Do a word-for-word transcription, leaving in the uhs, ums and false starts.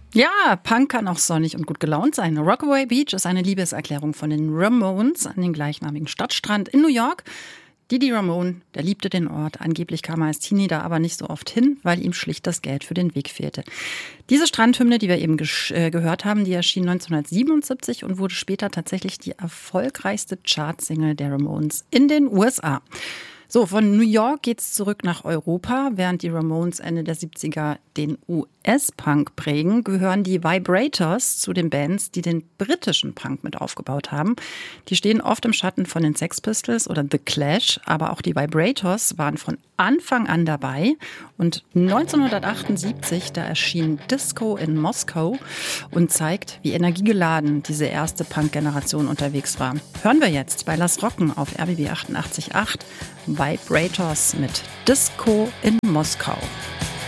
Ja, Punk kann auch sonnig und gut gelaunt sein. Rockaway Beach ist eine Liebeserklärung von den Ramones an den gleichnamigen Stadtstrand in New York. Didi Ramone, der liebte den Ort. Angeblich kam er als Teenie da aber nicht so oft hin, weil ihm schlicht das Geld für den Weg fehlte. Diese Strandhymne, die wir eben äh, gehört haben, die erschien neunzehnhundertsiebenundsiebzig und wurde später tatsächlich die erfolgreichste Chartsingle der Ramones in den U S A. So, von New York geht's zurück nach Europa. Während die Ramones Ende der siebziger den U S-Punk prägen, gehören die Vibrators zu den Bands, die den britischen Punk mit aufgebaut haben. Die stehen oft im Schatten von den Sex Pistols oder The Clash, aber auch die Vibrators waren von Anfang an dabei. Und neunzehnhundertachtundsiebzig, da erschien Disco in Moskau und zeigt, wie energiegeladen diese erste Punk-Generation unterwegs war. Hören wir jetzt bei Lass Rocken auf R B B achtundachtzig Komma acht Vibrators mit Disco in Moskau.